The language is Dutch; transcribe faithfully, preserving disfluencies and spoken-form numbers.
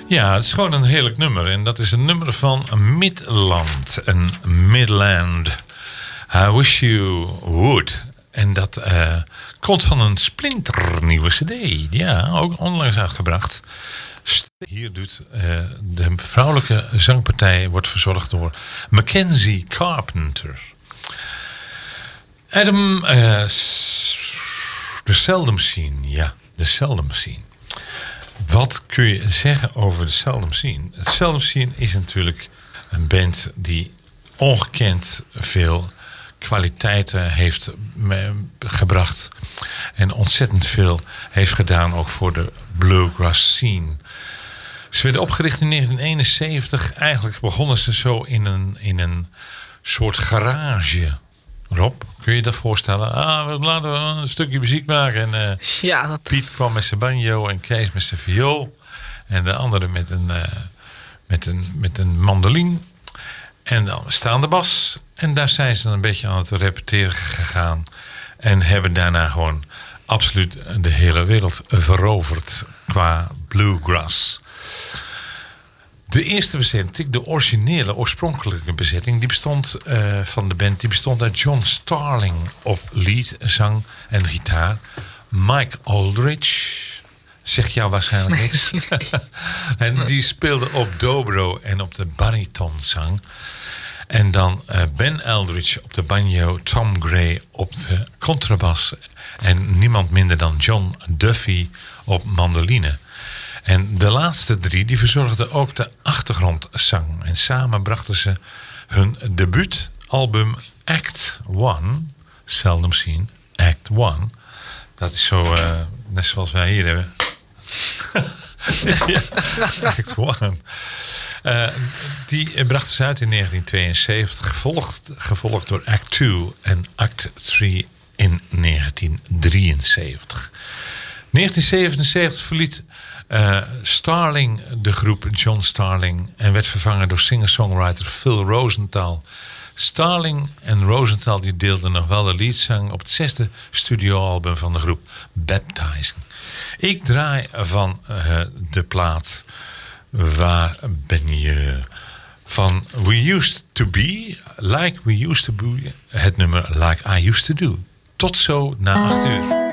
Ja, het is gewoon een heerlijk nummer. En dat is een nummer van Midland. Een Midland. I wish you would. En dat uh, komt van een splinternieuwe cd. Ja, ook onlangs uitgebracht. Hier doet uh, de vrouwelijke zangpartij wordt verzorgd door Mackenzie Carpenter. Adam, uh, The Seldom Scene. Ja, The Seldom Scene. Wat kun je zeggen over The Seldom Scene? The Seldom Scene is natuurlijk een band die ongekend veel kwaliteiten heeft gebracht. En ontzettend veel heeft gedaan ook voor de bluegrass scene. Ze werden opgericht in negentien eenenzeventig. Eigenlijk begonnen ze zo in een, in een soort garage. Rob, kun je dat voorstellen? Ah, we laten we een stukje muziek maken. En uh, ja, dat... Piet kwam met zijn banjo en Kees met zijn viool. En de andere met een, uh, met een, met een mandoline. En dan staande bas. En daar zijn ze dan een beetje aan het repeteren gegaan. En hebben daarna gewoon absoluut de hele wereld veroverd qua bluegrass. De eerste bezetting, de originele, oorspronkelijke bezetting, die bestond uh, van de band, die bestond uit John Starling op lead, zang en gitaar. Mike Aldridge, zegt jou waarschijnlijk niks. Nee, nee. En die speelde op dobro en op de baritonzang. En dan uh, Ben Aldridge op de banjo, Tom Gray op de contrabas en niemand minder dan John Duffy op mandoline. En de laatste drie die verzorgden ook de achtergrondzang. En samen brachten ze hun debuutalbum Act One, Seldom Scene, Act One. Dat is zo, uh, net zoals wij hier hebben. Ja, Act One. Uh, die brachten ze uit in negentien tweeënzeventig, gevolgd, gevolgd door Act Two en Act Three in negentien drieënzeventig. negentien zevenenzeventig verliet uh, Starling de groep John Starling en werd vervangen door singer-songwriter Phil Rosenthal. Starling en Rosenthal die deelden nog wel de leadzang op het zesde studioalbum van de groep Baptizing. Ik draai van uh, de plaat Waar ben je? Van We Used to Be, Like We Used to Be, het nummer Like I Used to Do. Tot zo na acht uur.